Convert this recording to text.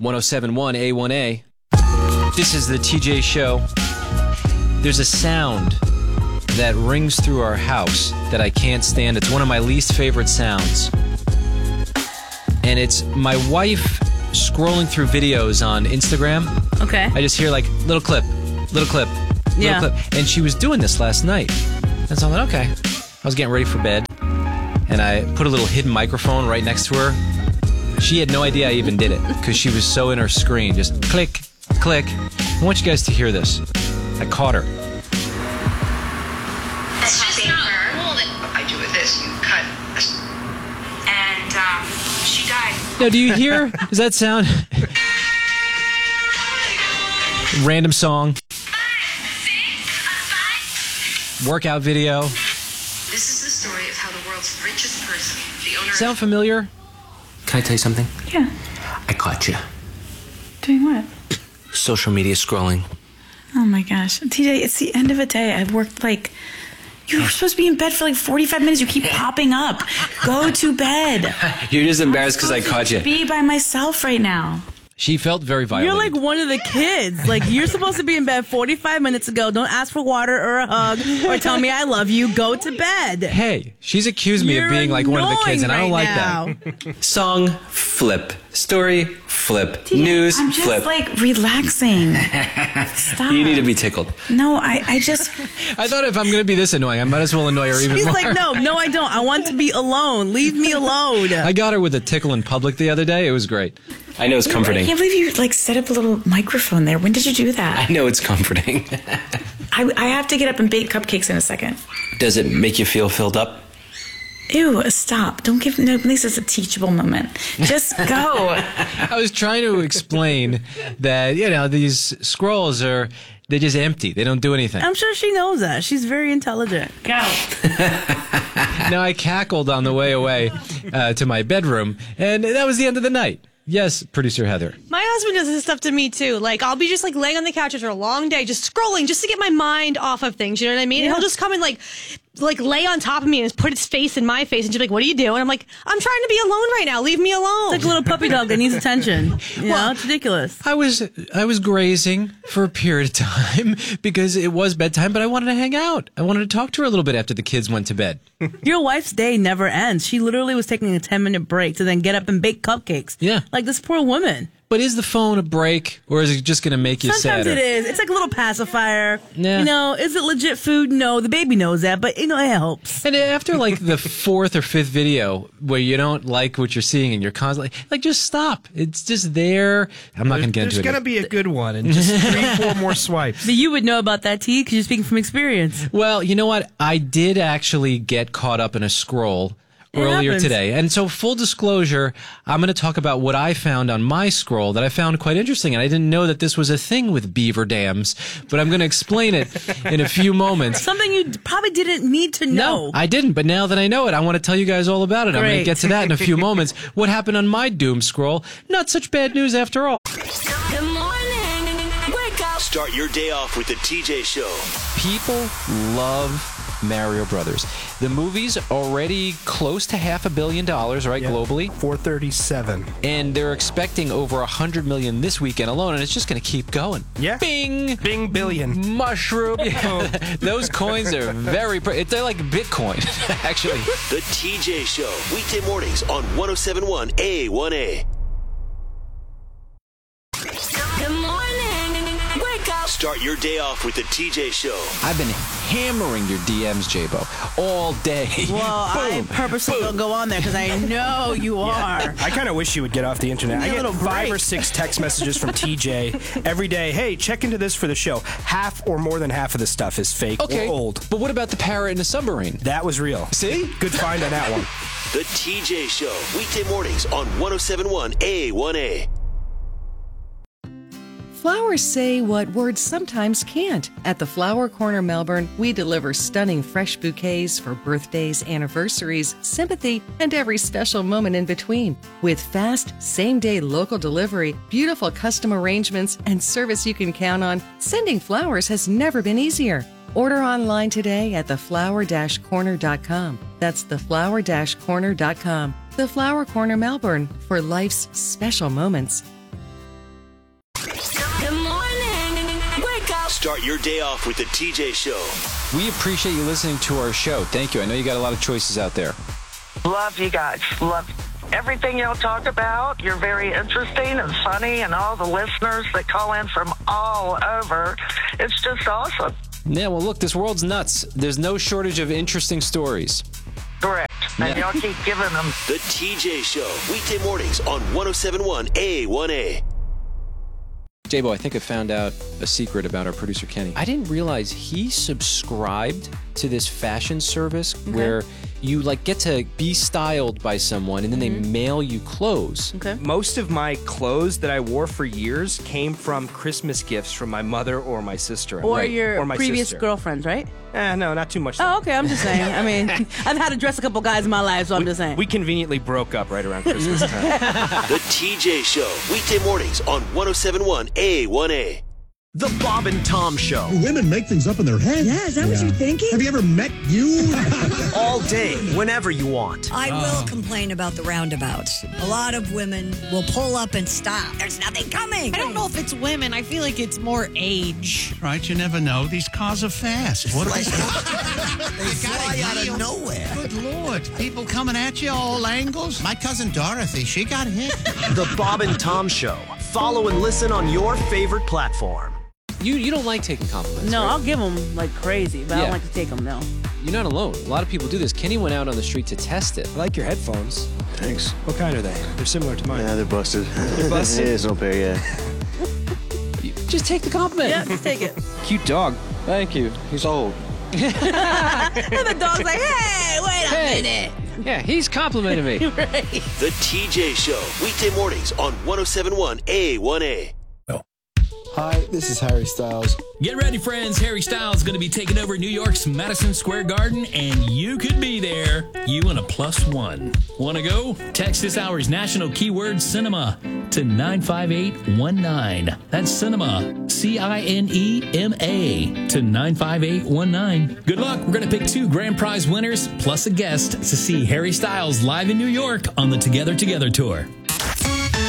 1071 A1A. This is the TJ Show. There's a sound that rings through our house that I can't stand. It's one of my least favorite sounds. And it's my wife scrolling through videos on Instagram. Okay. I just hear like little clip. And she was doing this last night. And so I'm like, okay. I was getting ready for bed. And I put a little hidden microphone right next to her. She had no idea I even did it because she was so in her screen. Just click, click. I want you guys to hear this. I caught her. It's just not hold it. I do with this. You cut. And she died. Now, do you hear? Does that sound? Random song. Workout video. This is the story of how the world's richest person, the owner. Sound familiar? Can I tell you something? Yeah. I caught you. Doing what? Social media scrolling. Oh my gosh. TJ, it's the end of a day. I've worked like... You were supposed to be in bed for like 45 minutes. You keep popping up. Go to bed. You're just embarrassed because I caught you. Be by myself right now. She felt very violated. You're like one of the kids. Like, you're supposed to be in bed 45 minutes ago. Don't ask for water or a hug or tell me I love you. Go to bed. Hey, she's accused me of being like one of the kids, and I don't like that. Song, flip. Story, flip. News, I'm just flip. like relaxing. Stop. You need to be tickled. No, I just... I thought if I'm going to be this annoying, I might as well annoy her even He's more. like, no, I don't. I want to be alone. Leave me alone. I got her with a tickle in public the other day. It was great. I know it's comforting. I can't believe you like set up a little microphone there. When did you do that? I know it's comforting. I have to get up and bake cupcakes in a second. Does it make you feel filled up? Ew, stop. Don't give... No, at least it's a teachable moment. Just go. I was trying to explain that, these scrolls they're just empty. They don't do anything. I'm sure she knows that. She's very intelligent. Go. Now, I cackled on the way away to my bedroom, and that was the end of the night. Yes, producer Heather. My husband does this stuff to me too. Like, I'll be just like laying on the couch after a long day, just scrolling, just to get my mind off of things. You know what I mean? Yeah. And he'll just come and like lay on top of me and put his face in my face, and she's like, "What are you doing?" I'm like, "I'm trying to be alone right now. Leave me alone." It's like a little puppy dog that needs attention. It's ridiculous. I was grazing for a period of time because it was bedtime, but I wanted to hang out. I wanted to talk to her a little bit after the kids went to bed. Your wife's day never ends. She literally was taking a 10-minute break to then get up and bake cupcakes. Yeah. Like this poor woman. But is the phone a break, or is it just going to make you Sometimes sadder? it is. It's like a little pacifier. Yeah. Is it legit food? No, the baby knows that, but it helps. And after like the fourth or fifth video where you don't like what you're seeing and you're constantly like, just stop. It's just there. I'm not going to get into it. There's going to be a good one and just 3-4 more swipes. But you would know about that, T, because you're speaking from experience. Well, you know what? I did actually get caught up in a scroll earlier today. And so full disclosure, I'm going to talk about what I found on my scroll that I found quite interesting. And I didn't know that this was a thing with beaver dams, but I'm going to explain it in a few moments. Something you probably didn't need to know. No, I didn't. But now that I know it, I want to tell you guys all about it. I'm going to get to that in a few moments. What happened on my doom scroll? Not such bad news after all. Good morning. Wake up. Start your day off with the TJ Show. People love Mario Brothers. The movie's already close to $500 million, right, globally? 437. And they're expecting over 100 million this weekend alone, and it's just going to keep going. Yeah. Bing! Bing billion. Mushroom. Those coins are they're like Bitcoin, actually. The TJ Show, weekday mornings on 1071 A1A. Good morning. Wake up. Start your day off with the TJ Show. I've been hammering your DMs, J-Bo, all day. Well, I purposely don't go on there because I know you are. I kind of wish you would get off the internet. I get 5 or 6 text messages from TJ every day. Hey, check into this for the show. Half or more than half of the stuff is fake or old. But what about the parrot in the submarine? That was real. See? Good find on that one. The TJ Show, weekday mornings on 1071 A1A. Flowers say what words sometimes can't. At the Flower Corner Melbourne, we deliver stunning fresh bouquets for birthdays, anniversaries, sympathy, and every special moment in between. With fast, same-day local delivery, beautiful custom arrangements, and service you can count on, sending flowers has never been easier. Order online today at theflower-corner.com. That's theflower-corner.com. The Flower Corner Melbourne, for life's special moments. Start your day off with the TJ Show. We appreciate you listening to our show. Thank you. I know you got a lot of choices out there. Love you guys. Love everything y'all talk about. You're very interesting and funny, and all the listeners that call in from all over. It's just awesome. Yeah, well, look, this world's nuts. There's no shortage of interesting stories. Correct. And y'all keep giving them. The TJ Show, weekday mornings on 107.1 A1A. J-Bo, I think I found out a secret about our producer, Kenny. I didn't realize he subscribed to this fashion service where you get to be styled by someone and then they mail you clothes. Okay. Most of my clothes that I wore for years came from Christmas gifts from my mother or my sister. Or your my previous sister. girlfriends, right? No, not too much. Oh, okay. I'm just saying. I mean, I've had to dress a couple guys in my life, so I'm just saying. We conveniently broke up right around Christmas time. The TJ Show, weekday mornings on 107.1 A1A. The Bob and Tom Show. Women make things up in their head. Yeah, is that what you're thinking? Have you ever met you? All day, whenever you want. I will complain about the roundabouts. A lot of women will pull up and stop. There's nothing coming. I don't know if it's women. I feel like it's more age. Right, you never know. These cars are fast. What They fly out of nowhere. Good Lord. People coming at you all angles. My cousin Dorothy, she got hit. The Bob and Tom Show. Follow and listen on your favorite platform. You don't like taking compliments, No, right? I'll give them like crazy, but I don't like to take them, no. You're not alone. A lot of people do this. Kenny went out on the street to test it. I like your headphones. Thanks. What kind are they? They're similar to mine. Yeah, they're busted. They're busted? There's no pair yet. Just take the compliment. Yeah, just take it. Cute dog. Thank you. He's old. And the dog's like, hey, wait a minute. Yeah, he's complimenting me. Right. The TJ Show, weekday mornings on 107.1 A1A. Hi, this is Harry Styles. Get ready, friends. Harry Styles is going to be taking over New York's Madison Square Garden, and you could be there. You and a +1. Want to go? Text this hour's national keyword cinema to 95819. That's cinema, CINEMA, to 95819. Good luck. We're going to pick 2 grand prize winners plus a guest to see Harry Styles live in New York on the Together Together Tour.